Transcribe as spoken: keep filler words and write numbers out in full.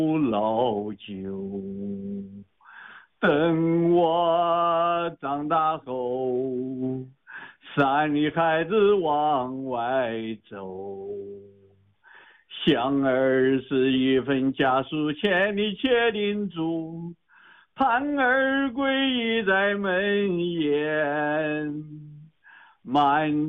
老酒。等我长大后，山里孩子往外走。想儿是一份家书，千里且叮嘱，盼儿归已在门沿。满